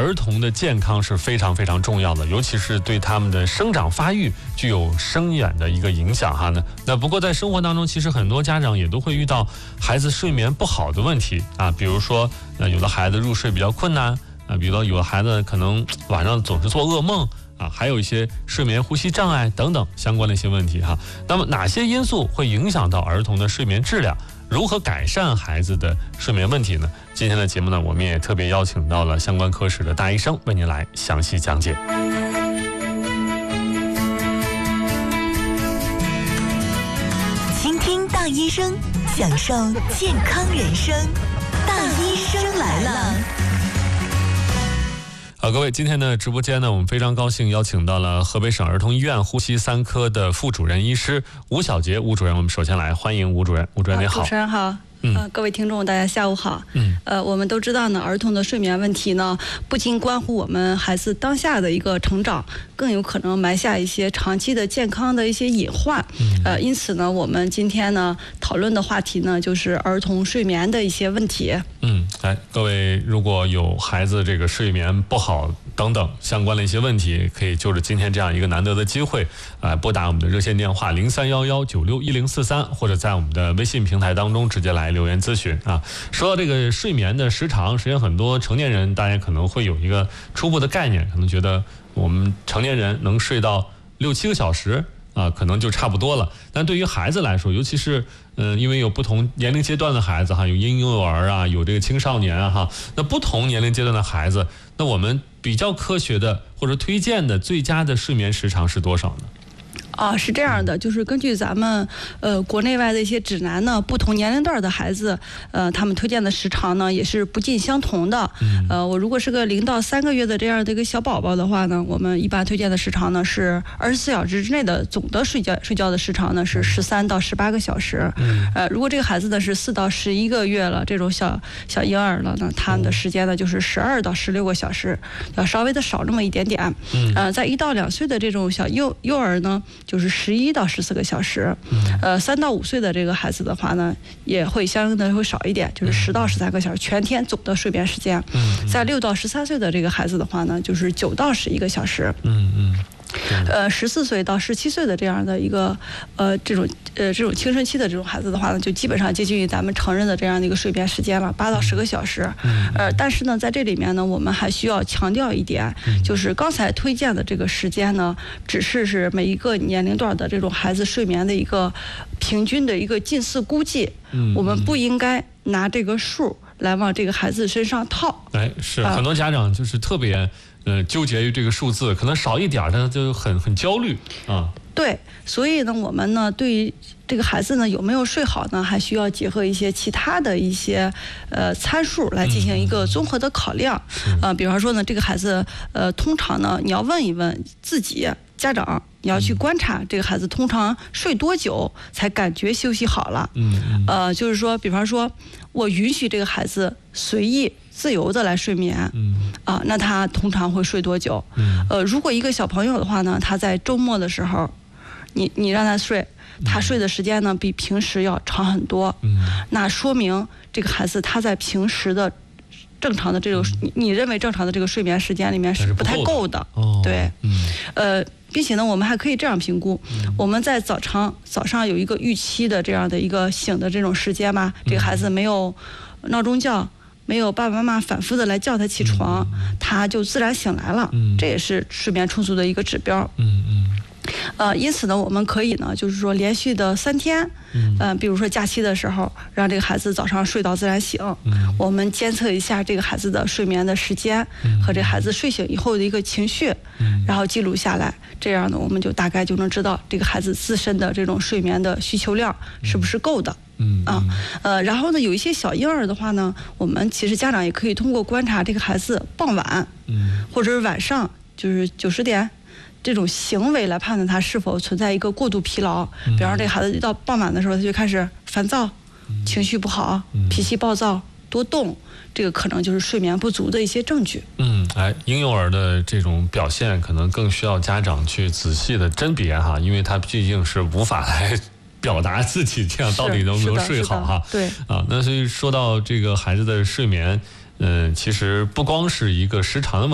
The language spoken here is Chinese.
儿童的健康是非常非常重要的，尤其是对他们的生长发育具有深远的一个影响哈。那不过在生活当中，其实很多家长也都会遇到孩子睡眠不好的问题啊，比如说有的孩子入睡比较困难啊，比如有的孩子可能晚上总是做噩梦啊，还有一些睡眠呼吸障碍等等相关的一些问题哈。那么哪些因素会影响到儿童的睡眠质量？如何改善孩子的睡眠问题呢？今天的节目呢，我们也特别邀请到了相关科室的大医生为您来详细讲解。 倾听大医生，享受健康人生。大医生来了。 好，各位，今天的直播间呢，我们非常高兴邀请到了河北省儿童医院呼吸3科的副主任医师吴小杰吴主任。我们首先来欢迎吴主任。吴主任您好。 主持人好。各位听众大家下午好。我们都知道呢，儿童的睡眠问题呢，不仅关乎我们孩子当下的一个成长，更有可能埋下一些长期的健康的一些隐患。因此呢，我们今天呢讨论的话题呢，就是儿童睡眠的一些问题。 各位如果有孩子这个睡眠不好等等相关的一些问题，可以就着今天这样一个难得的机会，拨打我们的热线电话0311961043，或者在我们的微信平台当中直接来留言咨询啊。说到这个睡眠的时长，实际上很多成年人大家可能会有一个初步的概念，可能觉得我们成年人能睡到6-7个小时啊，可能就差不多了。但对于孩子来说，尤其是因为有不同年龄阶段的孩子哈，有婴幼儿啊，有这个青少年啊哈，那不同年龄阶段的孩子，那我们比较科学的或者推荐的最佳的睡眠时长是多少呢？ 是这样的，就是根据咱们国内外的一些指南呢，不同年龄段的孩子，他们推荐的时长呢也是不尽相同的。我如果是个0到3个月的这样的一个小宝宝的话呢，我们一般推荐的时长呢是24小时之内的总的睡觉的时长呢是13到18个小时。如果这个孩子呢是4到11个月了，这种小婴儿了呢，他们的时间呢就是12到16个小时，要稍微的少那么一点点。在1到2岁的这种小幼儿呢，就是11到14个小时。3到5岁的这个孩子的话呢，也会相应的会少一点，就是10到13个小时，全天总的睡眠时间。在6到13岁的这个孩子的话呢，就是9到11个小时。14岁到17岁的这样的一个这种青春期的这种孩子的话呢，就基本上接近于咱们成人的这样的一个睡眠时间了，8到10个小时。但是呢，在这里面呢，我们还需要强调一点，就是刚才推荐的这个时间呢，只是每一个年龄段的这种孩子睡眠的一个平均的一个近似估计。我们不应该拿这个数来往这个孩子身上套。 是很多家长就是特别纠结于这个数字，可能少一点他就很焦虑啊。 对，所以呢，我们呢对于这个孩子呢有没有睡好呢，还需要结合一些其他的一些参数来进行一个综合的考量。比方说呢，这个孩子通常呢，你要问一问自己家长，你要去观察这个孩子通常睡多久才感觉休息好了。就是说，比方说我允许这个孩子随意自由的来睡眠，那他通常会睡多久？如果一个小朋友的话呢，他在周末的时候，你让他睡，他睡的时间呢比平时要长很多。那说明这个孩子他在平时的正常的这种你认为正常的这个睡眠时间里面是不太够的。对，并且呢，我们还可以这样评估：我们在早上有一个预期的这样的一个醒的这种时间吧，这个孩子没有闹钟叫，没有爸爸妈妈反复的来叫他起床，他就自然醒来了。这也是睡眠充足的一个指标。因此呢，我们可以呢，就是说连续的3天，比如说假期的时候，让这个孩子早上睡到自然醒，我们监测一下这个孩子的睡眠的时间和这孩子睡醒以后的一个情绪，然后记录下来，这样呢，我们就大概就能知道这个孩子自身的这种睡眠的需求量是不是够的。然后呢，有一些小婴儿的话呢，我们其实家长也可以通过观察这个孩子傍晚，或者是晚上，就是9、10点。这种行为来判断他是否存在一个过度疲劳。比方说，这个孩子一到傍晚的时候，他就开始烦躁，情绪不好，脾气暴躁，多动，这个可能就是睡眠不足的一些证据。 婴幼儿的这种表现可能更需要家长去仔细的甄别哈，因为他毕竟是无法来表达自己这样到底能不能睡好哈。 对那所以说到这个孩子的睡眠，其实不光是一个时长的问题。